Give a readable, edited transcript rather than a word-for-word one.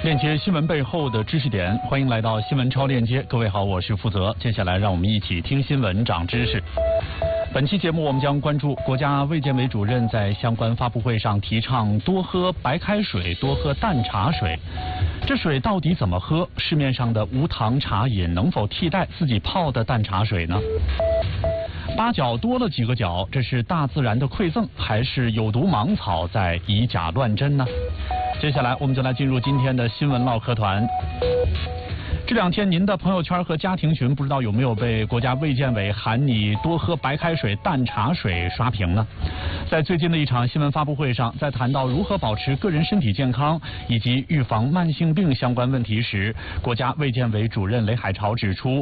链接新闻背后的知识点，欢迎来到新闻超链接。各位好，我是负责。接下来让我们一起听新闻长知识。本期节目我们将关注国家卫健委主任在相关发布会上提倡多喝白开水，多喝淡茶水。这水到底怎么喝？市面上的无糖茶饮能否替代自己泡的淡茶水呢？八角多了几个角，这是大自然的馈赠，还是有毒芒草在以假乱真呢？接下来我们就来进入今天的新闻唠嗑团。这两天您的朋友圈和家庭群不知道有没有被国家卫健委喊你多喝白开水、淡茶水刷屏呢？在最近的一场新闻发布会上，在谈到如何保持个人身体健康以及预防慢性病相关问题时，国家卫健委主任雷海潮指出，